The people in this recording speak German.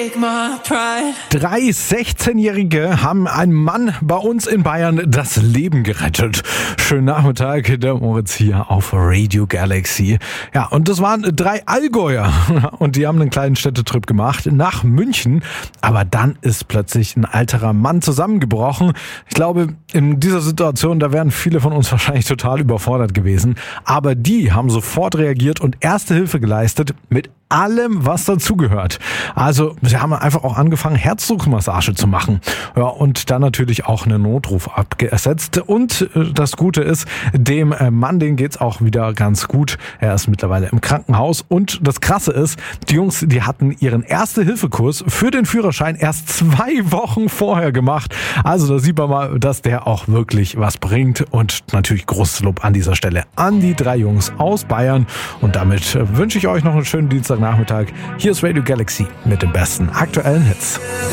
3 16-Jährige haben einem Mann bei uns in Bayern das Leben gerettet. Schönen Nachmittag, der Moritz hier auf Radio Galaxy. Ja, und das waren 3 Allgäuer und die haben einen kleinen Städtetrip gemacht nach München. Aber dann ist plötzlich ein alterer Mann zusammengebrochen. Ich glaube, in dieser Situation, da wären viele von uns wahrscheinlich total überfordert gewesen. Aber die haben sofort reagiert und erste Hilfe geleistet mit allem, was dazugehört. Also, sie haben einfach auch angefangen, Herzdruckmassage zu machen. Ja, und dann natürlich auch einen Notruf abgesetzt. Und das Gute ist, dem Mann, den geht's auch wieder ganz gut. Er ist mittlerweile im Krankenhaus. Und das Krasse ist, die Jungs, die hatten ihren Erste-Hilfe-Kurs für den Führerschein erst 2 Wochen vorher gemacht. Also, da sieht man mal, dass der auch wirklich was bringt. Und natürlich großes Lob an dieser Stelle an die 3 Jungs aus Bayern. Und damit wünsche ich euch noch einen schönen Dienstagnachmittag. Hier ist Radio Galaxy mit den besten aktuellen Hits.